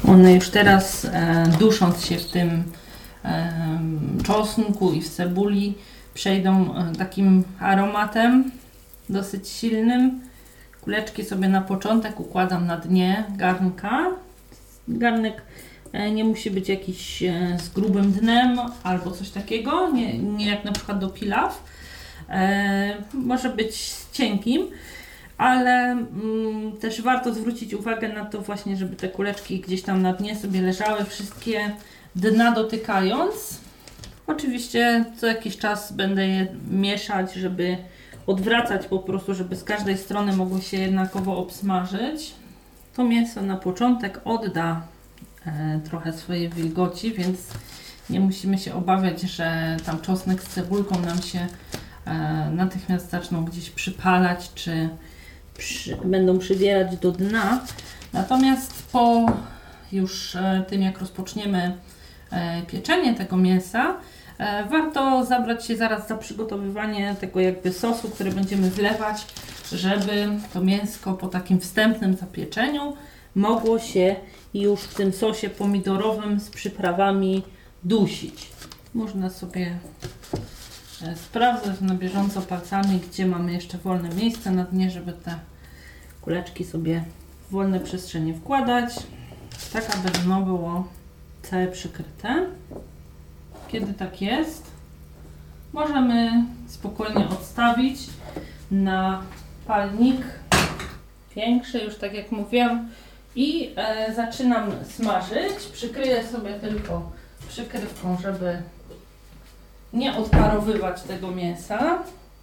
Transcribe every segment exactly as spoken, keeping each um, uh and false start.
One już teraz e, dusząc się w tym e, czosnku i w cebuli przejdą e, takim aromatem dosyć silnym. Kuleczki sobie na początek układam na dnie garnka. Garnek e, nie musi być jakiś e, z grubym dnem albo coś takiego, nie, nie jak na przykład do pilaw. E, może być cienkim. Ale mm, też warto zwrócić uwagę na to właśnie, żeby te kuleczki gdzieś tam na dnie sobie leżały, wszystkie dna dotykając. Oczywiście co jakiś czas będę je mieszać, żeby odwracać po prostu, żeby z każdej strony mogło się jednakowo obsmażyć. To mięso na początek odda e, trochę swojej wilgoci, więc nie musimy się obawiać, że tam czosnek z cebulką nam się e, natychmiast zaczną gdzieś przypalać, czy Przy, będą przybierać do dna. Natomiast po już e, tym, jak rozpoczniemy e, pieczenie tego mięsa, e, warto zabrać się zaraz za przygotowywanie tego jakby sosu, który będziemy wlewać, żeby to mięsko po takim wstępnym zapieczeniu mogło się już w tym sosie pomidorowym z przyprawami dusić. Można sobie sprawdzać na bieżąco palcami, gdzie mamy jeszcze wolne miejsce na dnie, żeby te kuleczki sobie w wolne przestrzenie wkładać, tak aby dno było całe przykryte. Kiedy tak jest, możemy spokojnie odstawić na palnik większy, już tak jak mówiłam, i e, zaczynam smażyć. Przykryję sobie tylko przykrywką, żeby nie odparowywać tego mięsa.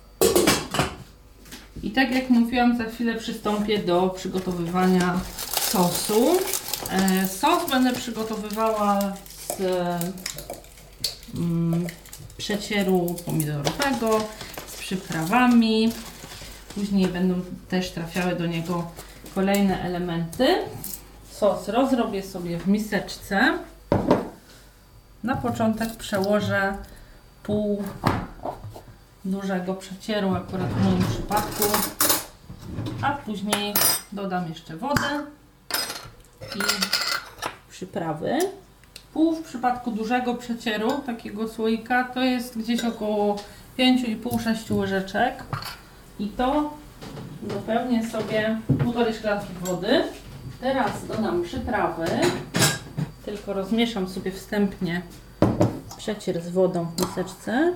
I tak jak mówiłam, za chwilę przystąpię do przygotowywania sosu. E, sos będę przygotowywała z mm, przecieru pomidorowego, z przyprawami. Później będą też trafiały do niego kolejne elementy. Sos rozrobię sobie w miseczce. Na początek przełożę pół dużego przecieru, akurat w moim przypadku, a później dodam jeszcze wodę i przyprawy. Pół w przypadku dużego przecieru, takiego słoika, to jest gdzieś około pięć i pół do sześciu łyżeczek i to dopełnię sobie półtorej szklanki wody. Teraz dodam przyprawy, tylko rozmieszam sobie wstępnie przecier z wodą w miseczce.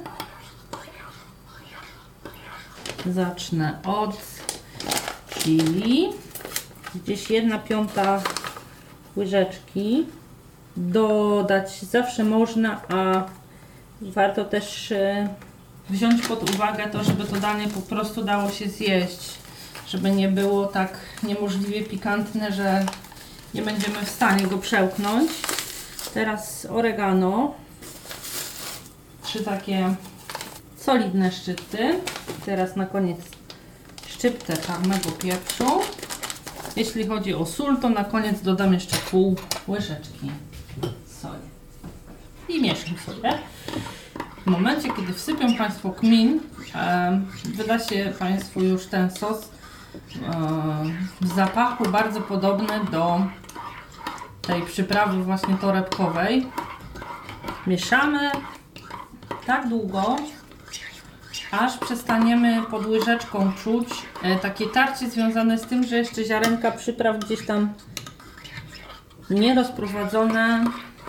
Zacznę od chili. Gdzieś jedna piąta łyżeczki. Dodać zawsze można, a warto też wziąć pod uwagę to, żeby to danie po prostu dało się zjeść. Żeby nie było tak niemożliwie pikantne, że nie będziemy w stanie go przełknąć. Teraz oregano. Trzy takie solidne szczypty. Teraz na koniec szczyptę czarnego pieprzu. Jeśli chodzi o sól, to na koniec dodam jeszcze pół łyżeczki soli. I mieszam sobie. W momencie, kiedy wsypią Państwo kmin, e, wyda się Państwu już ten sos e, w zapachu bardzo podobny do tej przyprawy właśnie torebkowej. Mieszamy tak długo, aż przestaniemy pod łyżeczką czuć e, takie tarcie związane z tym, że jeszcze ziarenka przypraw gdzieś tam nierozprowadzone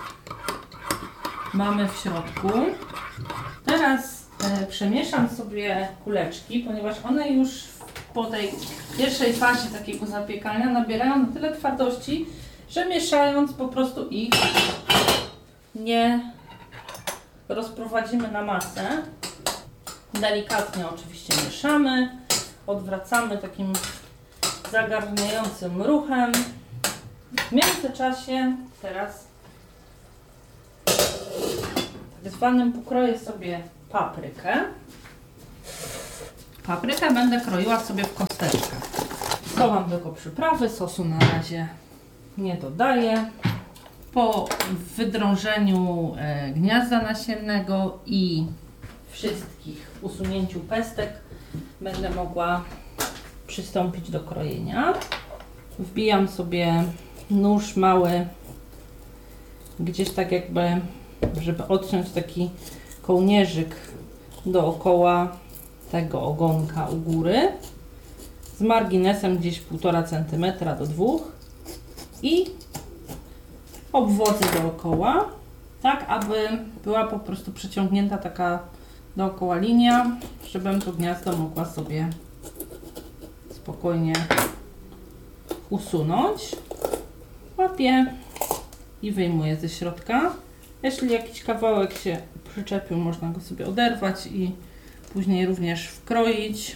mamy w środku. Teraz e, przemieszam sobie kuleczki, ponieważ one już po tej pierwszej fazie takiego zapiekania nabierają na tyle twardości, że mieszając po prostu ich nie rozprowadzimy na masę. Delikatnie oczywiście mieszamy, odwracamy takim zagarniającym ruchem. W międzyczasie teraz tak zwanym pokroję sobie paprykę. Paprykę będę kroiła sobie w kosteczkę. Schowam tylko przyprawy, sosu na razie nie dodaję. Po wydrążeniu e, gniazda nasiennego i wszystkich usunięciu pestek będę mogła przystąpić do krojenia. Wbijam sobie nóż mały gdzieś tak jakby, żeby odciąć taki kołnierzyk dookoła tego ogonka u góry z marginesem gdzieś półtora centymetra do dwóch i obwodzę dookoła, tak aby była po prostu przeciągnięta taka dookoła linia, żebym to gniazdo mogła sobie spokojnie usunąć. Łapię i wyjmuję ze środka. Jeśli jakiś kawałek się przyczepił, można go sobie oderwać i później również wkroić.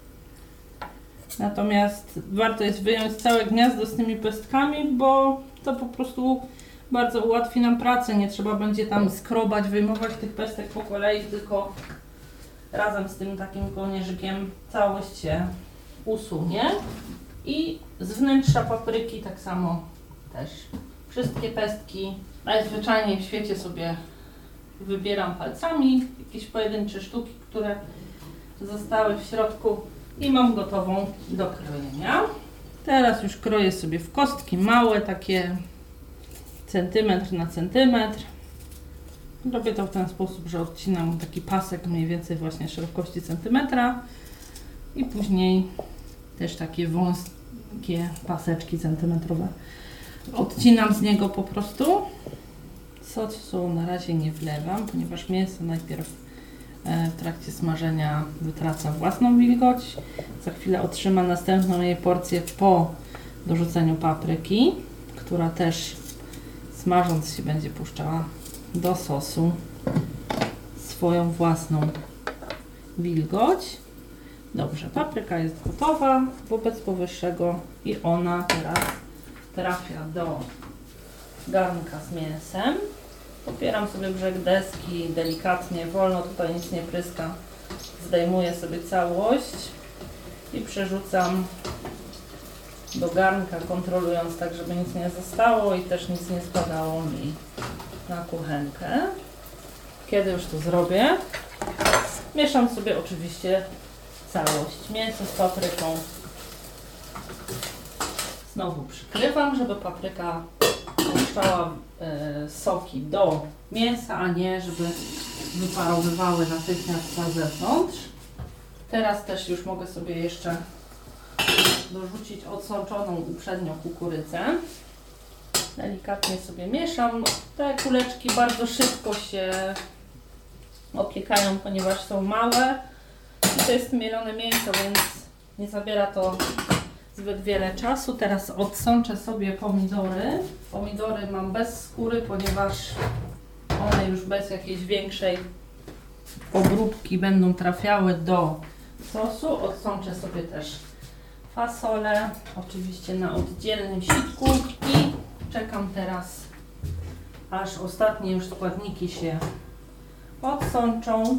Natomiast warto jest wyjąć całe gniazdo z tymi pestkami, bo to po prostu bardzo ułatwi nam pracę. Nie trzeba będzie tam skrobać, wyjmować tych pestek po kolei, tylko razem z tym takim kołnierzykiem całość się usunie. I z wnętrza papryki tak samo też. Wszystkie pestki najzwyczajniej w świecie sobie wybieram palcami, jakieś pojedyncze sztuki, które zostały w środku i mam gotową do krojenia. Teraz już kroję sobie w kostki małe, takie centymetr na centymetr. Robię to w ten sposób, że odcinam taki pasek mniej więcej właśnie szerokości centymetra i później też takie wąskie paseczki centymetrowe. Odcinam z niego po prostu. Sosu na razie nie wlewam, ponieważ mięso najpierw w trakcie smażenia wytraca własną wilgoć. Za chwilę otrzyma następną jej porcję po dorzuceniu papryki, która też smażąc się będzie puszczała do sosu swoją własną wilgoć. Dobrze, papryka jest gotowa wobec powyższego i ona teraz trafia do garnka z mięsem. Popieram sobie brzeg deski delikatnie, wolno, tutaj nic nie pryska. Zdejmuję sobie całość i przerzucam do garnka, kontrolując tak, żeby nic nie zostało i też nic nie spadało mi na kuchenkę. Kiedy już to zrobię, mieszam sobie oczywiście całość. Mięso z papryką znowu przykrywam, żeby papryka puszczała y, soki do mięsa, a nie żeby wyparowywały natychmiast na zewnątrz. Teraz też już mogę sobie jeszcze dorzucić odsączoną uprzednio kukurydzę. Delikatnie sobie mieszam. Te kuleczki bardzo szybko się opiekają, ponieważ są małe i to jest mielone mięso, więc nie zabiera to zbyt wiele czasu. Teraz odsączę sobie pomidory. Pomidory mam bez skóry, ponieważ one już bez jakiejś większej obróbki będą trafiały do sosu. Odsączę sobie też fasolę, oczywiście na oddzielnym sitku i czekam teraz, aż ostatnie już składniki się odsączą.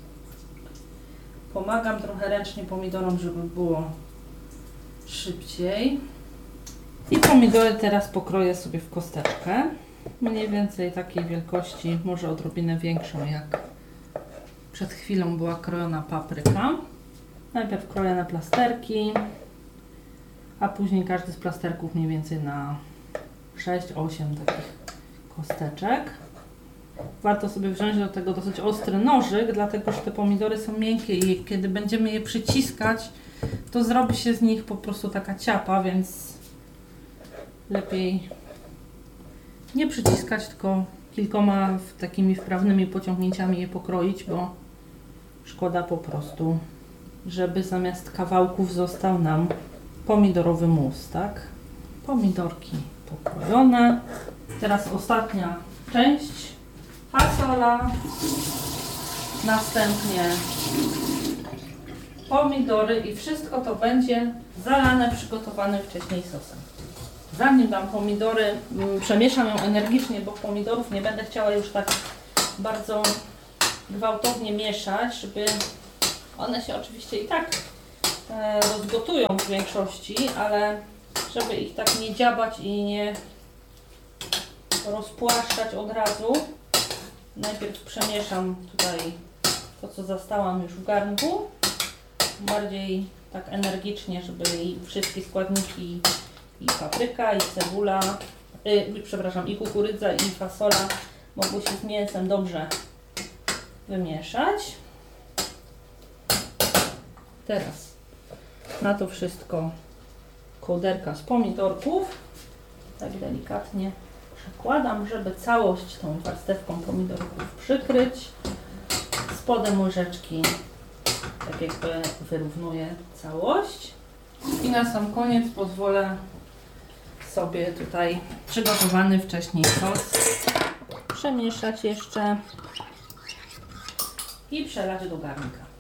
Pomagam trochę ręcznie pomidorom, żeby było szybciej. I pomidory teraz pokroję sobie w kosteczkę. Mniej więcej takiej wielkości, może odrobinę większą, jak przed chwilą była krojona papryka. Najpierw kroję na plasterki, a później każdy z plasterków mniej więcej na sześć osiem takich kosteczek. Warto sobie wziąć do tego dosyć ostry nożyk, dlatego że te pomidory są miękkie i kiedy będziemy je przyciskać, to zrobi się z nich po prostu taka ciapa, więc lepiej nie przyciskać, tylko kilkoma takimi wprawnymi pociągnięciami je pokroić, bo szkoda po prostu, żeby zamiast kawałków został nam pomidorowy mus, tak? Pomidorki pokrojone. Teraz ostatnia część. Fasola. Następnie pomidory i wszystko to będzie zalane przygotowanym wcześniej sosem. Zanim dam pomidory, przemieszam ją energicznie, bo pomidorów nie będę chciała już tak bardzo gwałtownie mieszać, żeby one się oczywiście i tak e, rozgotują w większości, ale żeby ich tak nie dziabać i nie rozpłaszczać od razu, najpierw przemieszam tutaj to, co zastałam już w garnku, bardziej tak energicznie, żeby i wszystkie składniki, i papryka, i cebula, yy, przepraszam, i kukurydza, i fasola mogły się z mięsem dobrze wymieszać. Teraz na to wszystko kołderka z pomidorków. Tak delikatnie przekładam, żeby całość tą warstewką pomidorków przykryć. Spodem łyżeczki tak jakby wyrównuje całość. I na sam koniec pozwolę sobie tutaj przygotowany wcześniej sos przemieszać jeszcze i przelać do garnka.